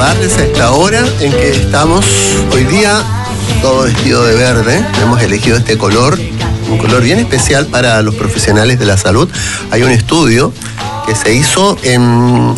saludarles a esta hora en que estamos hoy día todo vestido de verde. Hemos elegido este color, un color bien especial para los profesionales de la salud. Hay un estudio que se hizo en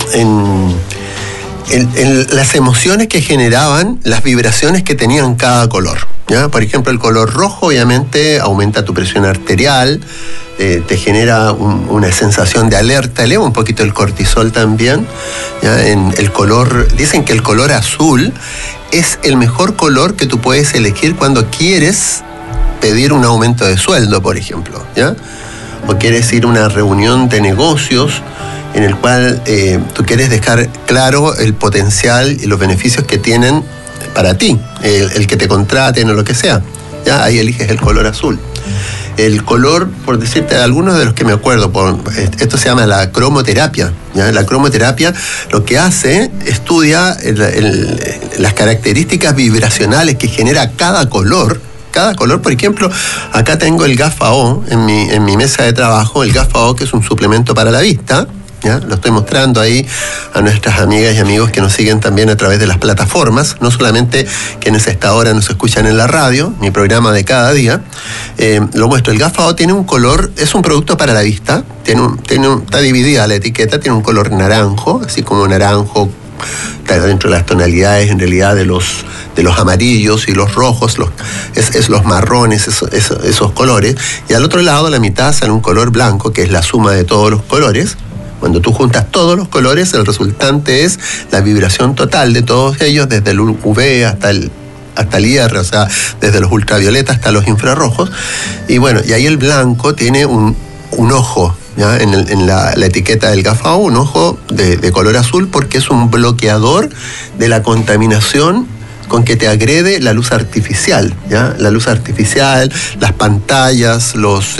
las emociones que generaban las vibraciones que tenían cada color, ¿ya? Por ejemplo, el color rojo obviamente aumenta tu presión arterial, te genera una sensación de alerta, eleva un poquito el cortisol también, ¿ya? Dicen que el color azul es el mejor color que tú puedes elegir cuando quieres pedir un aumento de sueldo, por ejemplo, ¿ya? O quieres ir a una reunión de negocios en el cual tú quieres dejar claro el potencial y los beneficios que tienen para ti, el que te contraten o lo que sea, ¿ya? Ahí eliges el color azul. El color, por decirte algunos de los que me acuerdo, esto se llama la cromoterapia, ¿ya? La cromoterapia lo que hace, estudia las características vibracionales que genera cada color. Cada color, por ejemplo, acá tengo el GAFA-O en mi mesa de trabajo, el GAFA-O, que es un suplemento para la vista, ¿ya? Lo estoy mostrando ahí a nuestras amigas y amigos que nos siguen también a través de las plataformas, no solamente quienes a esta hora nos escuchan en la radio, mi programa de cada día. Lo muestro, el GAFA-O tiene un color, es un producto para la vista, está dividida la etiqueta, tiene un color naranjo, así como naranjo, claro, dentro de las tonalidades en realidad de los amarillos y los rojos, los marrones, esos colores, y al otro lado, a la mitad, sale un color blanco, que es la suma de todos los colores. Cuando tú juntas todos los colores, el resultante es la vibración total de todos ellos, desde el UV hasta el IR, o sea, desde los ultravioletas hasta los infrarrojos. Y bueno, y ahí el blanco tiene un ojo, ¿ya? En la etiqueta del GAFA-O, un ojo de color azul, porque es un bloqueador de la contaminación con que te agrede la luz artificial, ¿ya? La luz artificial, las pantallas,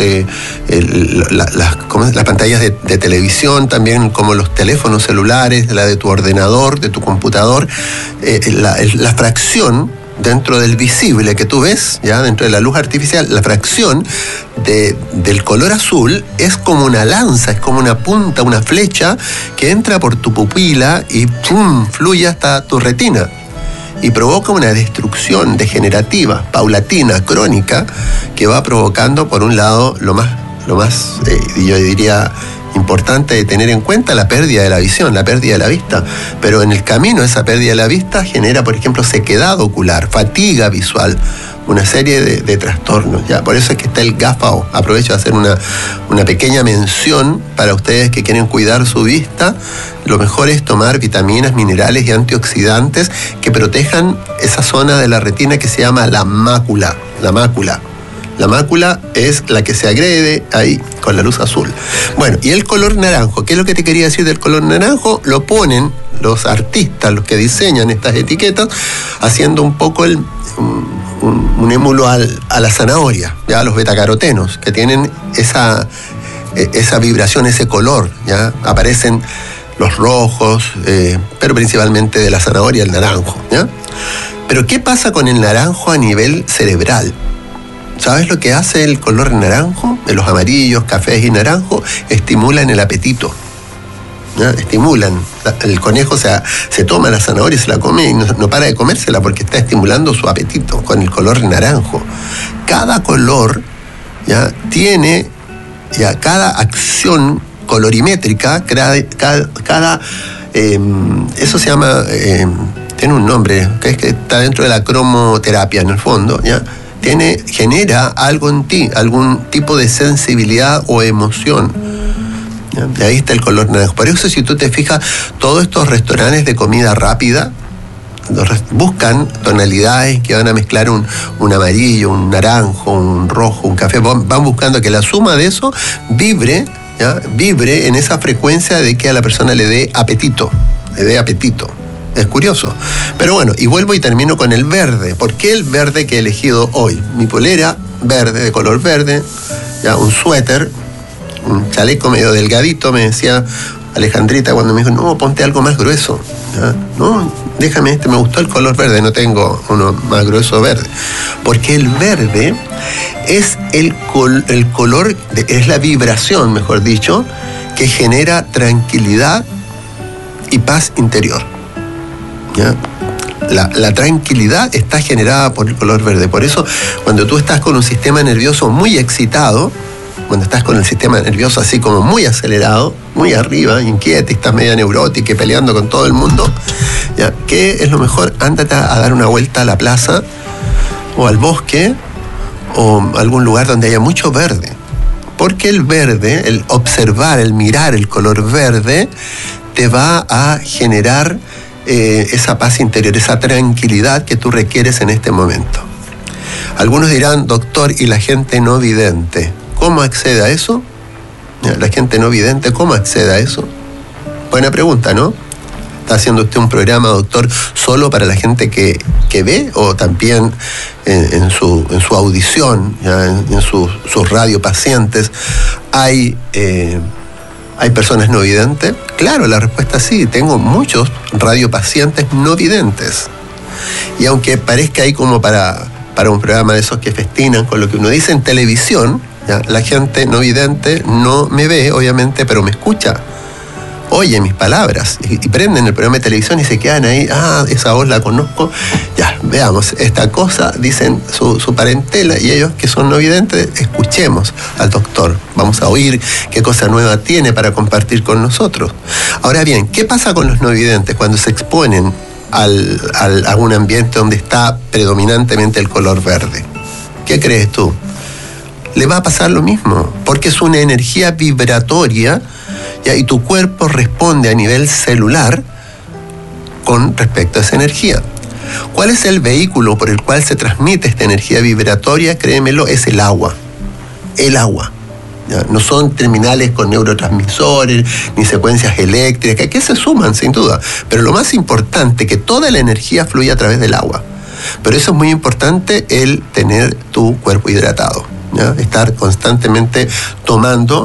las pantallas de televisión, también como los teléfonos celulares, la de tu ordenador, de tu computador, la fracción dentro del visible que tú ves, ya dentro de la luz artificial, la fracción del color azul es como una lanza, es como una punta, una flecha que entra por tu pupila y ¡pum!, fluye hasta tu retina y provoca una destrucción degenerativa, paulatina, crónica, que va provocando, por un lado, lo más yo diría importante de tener en cuenta, la pérdida de la visión, la pérdida de la vista. Pero en el camino esa pérdida de la vista genera, por ejemplo, sequedad ocular, fatiga visual, una serie de trastornos, ¿ya? Por eso es que está el GAFA-O. Aprovecho de hacer una pequeña mención para ustedes que quieren cuidar su vista. Lo mejor es tomar vitaminas, minerales y antioxidantes que protejan esa zona de la retina que se llama la mácula. La mácula es la que se agrede ahí con la luz azul. Bueno, y el color naranjo, ¿qué es lo que te quería decir del color naranjo? Lo ponen los artistas, los que diseñan estas etiquetas, haciendo un poco un émulo a la zanahoria, ya, los betacarotenos, que tienen esa vibración, ese color, ya. Aparecen los rojos, pero principalmente de la zanahoria, el naranjo, ¿ya? Pero ¿qué pasa con el naranjo a nivel cerebral? ¿Sabes lo que hace el color naranjo? Los amarillos, cafés y naranjo estimulan el apetito, ¿ya? Estimulan. El conejo se toma la zanahoria y se la come y no para de comérsela porque está estimulando su apetito con el color naranjo. Cada color, ¿ya? Tiene, ¿ya?, cada acción colorimétrica, eso se llama, tiene un nombre, que es que está dentro de la cromoterapia en el fondo, ¿ya? Genera algo en ti, algún tipo de sensibilidad o emoción. De ahí está el color naranjo. Por eso, si tú te fijas, todos estos restaurantes de comida rápida buscan tonalidades que van a mezclar un amarillo, un naranjo, un rojo, un café. Van buscando que la suma de eso vibre, ¿ya?, vibre en esa frecuencia de que a la persona le dé apetito. Es curioso. Pero bueno, y vuelvo y termino con el verde. ¿Por qué el verde que he elegido hoy? Mi polera verde, de color verde, ya, un suéter, un chaleco medio delgadito, me decía Alejandrita cuando me dijo, no, ponte algo más grueso, ¿ya? No, déjame me gustó el color verde, no tengo uno más grueso verde. Porque el verde es el color, es la vibración, mejor dicho, que genera tranquilidad y paz interior. ¿ya? La tranquilidad está generada por el color verde. Por eso, cuando tú estás con un sistema nervioso muy excitado, cuando estás con el sistema nervioso así como muy acelerado, muy arriba, inquieto, y estás media neurótica y peleando con todo el mundo, ¿ya? ¿Qué es lo mejor? Ándate a dar una vuelta a la plaza o al bosque o algún lugar donde haya mucho verde. Porque el verde, el observar, el mirar el color verde, te va a generar esa paz interior, esa tranquilidad que tú requieres en este momento. Algunos dirán, doctor, ¿y la gente no vidente? ¿Cómo accede a eso? La gente no vidente, ¿cómo accede a eso? Buena pregunta, ¿no? ¿Está haciendo usted un programa, doctor, solo para la gente que ve o también en su audición, ¿ya? en sus radiopacientes hay personas no videntes? Claro, la respuesta es sí. Tengo muchos radiopacientes no videntes. Y aunque parezca ahí como para un programa de esos que festinan con lo que uno dice en televisión, ¿ya? La gente no vidente no me ve, obviamente, pero me escucha. Oye mis palabras y prenden el programa de televisión y se quedan ahí, esa voz la conozco, ya, veamos, esta cosa, dicen su parentela, y ellos que son no videntes, escuchemos al doctor, vamos a oír qué cosa nueva tiene para compartir con nosotros. Ahora bien, ¿qué pasa con los no videntes cuando se exponen a un ambiente donde está predominantemente el color verde? ¿Qué crees tú? Le va a pasar lo mismo, porque es una energía vibratoria, ¿ya? Y tu cuerpo responde a nivel celular con respecto a esa energía. ¿Cuál es el vehículo por el cual se transmite esta energía vibratoria? Créemelo, es el agua. El agua. ¿Ya? No son terminales con neurotransmisores, ni secuencias eléctricas, que se suman sin duda. Pero lo más importante, que toda la energía fluye a través del agua. Pero eso es muy importante, el tener tu cuerpo hidratado, ¿ya? Estar constantemente tomando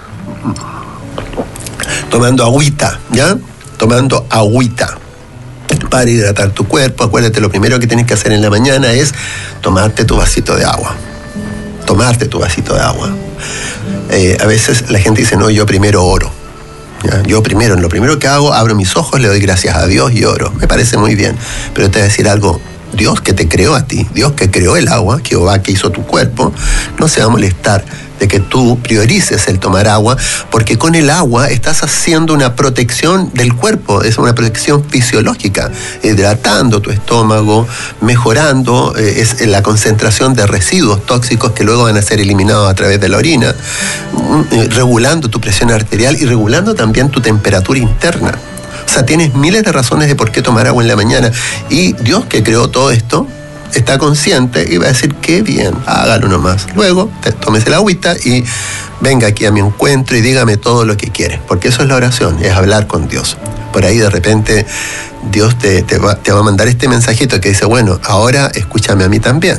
agüita, ¿ya? Tomando agüita para hidratar tu cuerpo. Acuérdate, lo primero que tienes que hacer en la mañana es tomarte tu vasito de agua. Tomarte tu vasito de agua. A veces la gente dice, no, yo primero oro. ¿Ya? Yo primero, lo primero que hago, abro mis ojos, le doy gracias a Dios y oro. Me parece muy bien. Pero te voy a decir algo. Dios que te creó a ti, Dios que creó el agua, Jehová que hizo tu cuerpo, no se va a molestar de que tú priorices el tomar agua, porque con el agua estás haciendo una protección del cuerpo, es una protección fisiológica, hidratando tu estómago, mejorando es la concentración de residuos tóxicos que luego van a ser eliminados a través de la orina, regulando tu presión arterial y regulando también tu temperatura interna. O sea, tienes miles de razones de por qué tomar agua en la mañana. Y Dios que creó todo esto está consciente y va a decir, qué bien, hágalo nomás. Luego, tomes el agüita y venga aquí a mi encuentro y dígame todo lo que quieres. Porque eso es la oración, es hablar con Dios. Por ahí de repente Dios te va a mandar este mensajito que dice, bueno, ahora escúchame a mí también.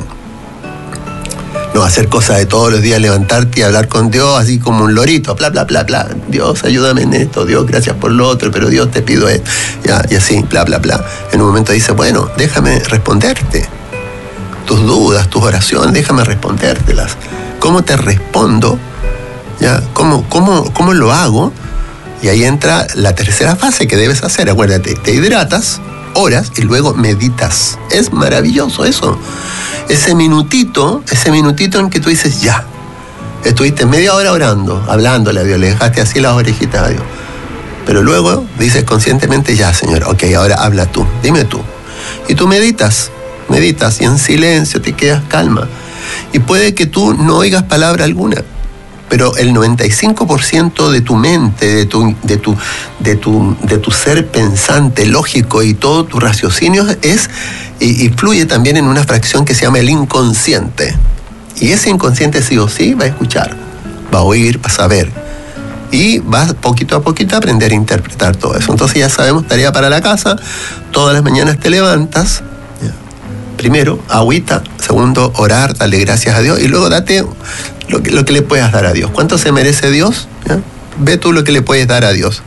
No hacer cosas de todos los días, levantarte y hablar con Dios así como un lorito, bla, bla, bla, bla. Dios, ayúdame en esto, Dios, gracias por lo otro, pero Dios, te pido esto. Ya, y así, bla, bla, bla. En un momento dice, bueno, déjame responderte. Tus dudas, tus oraciones, déjame respondértelas. ¿Cómo te respondo? ¿Ya? ¿Cómo lo hago? Y ahí entra la tercera fase que debes hacer. Acuérdate, te hidratas, oras y luego meditas. Es maravilloso eso. Ese minutito en que tú dices, ya, estuviste media hora orando, hablándole a Dios, le dejaste así las orejitas a Dios. Pero luego dices conscientemente, ya, Señor, ok, ahora habla tú, dime tú. Y tú meditas y en silencio te quedas calma. Y puede que tú no oigas palabra alguna, pero el 95% de tu mente, de tu ser pensante, lógico y todo tu raciocinio es y fluye también en una fracción que se llama el inconsciente. Y ese inconsciente sí o sí va a escuchar, va a oír, va a saber. Y vas poquito a poquito a aprender a interpretar todo eso. Entonces ya sabemos, tarea para la casa, todas las mañanas te levantas, primero, agüita, segundo, orar, darle gracias a Dios y luego date lo que le puedas dar a Dios. ¿Cuánto se merece Dios? ¿Ya? Ve tú lo que le puedes dar a Dios.